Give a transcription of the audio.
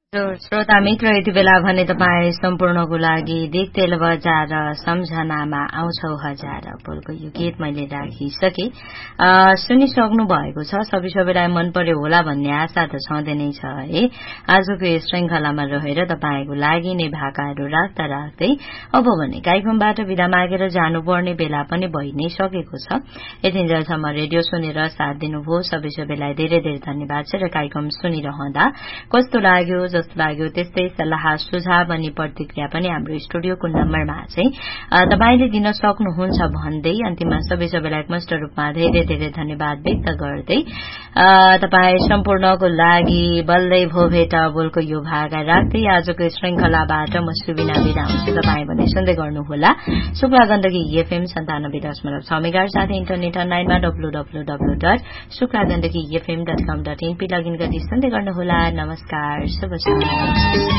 श्रोता मित्र यति बेला भने तपाईँ सम्पूर्णको लागि दिक तेल बजार सम्झनामा आउँछौ हजार बोलको यो गीत मैले राखिसके सुनिसक्नु भएको छ। सबैलाई मन पर्यो होला भन्ने आशा त छँदै नै छ है। आजको यो श्रृंखलामा रहेर तपाईँको लागि नै भाकाहरू राख्दा राख्दै अब भने कार्यक्रमबाट विदा मागेर जानुपर्ने बेला पनि भइ नै सकेको छ। यतिन्जेलसम्म रेडियो सुनेर साथ दिनुभयो सबैलाई धेरै धेरै धन्यवाद छ। र कार्यक्रम सुनिरहँदा कस्तो लाग्यो जस्तो लाग्यो त्यस्तै सल्लाह सुझाव अनि प्रतिक्रिया पनि हाम्रो स्टुडियोको नम्बरमा चाहिँ तपाईले दिन सक्नुहुन्छ भन्दै अन्तिममा सबैलाई एकमुष्ट रूपमा धेरै धेरै धन्यवाद व्यक्त गर्दै तपाई सम्पूर्णको लागि बल्दै भो भेट बोलको यो भागा राख्दै आजको श्रृंखलाबाट म सुबिना बिदा हुन्छु। तपाई भने सुन्दै गर्नुहोला शुक्ला गण्डकी एफएम 97.6 मेगाहर्ज साथै इन्टरनेट अनलाइनमा www.shuklagandakifm.com.in लगइन गरी सुन्दै गर्नुहोला। नमस्कार, शुभ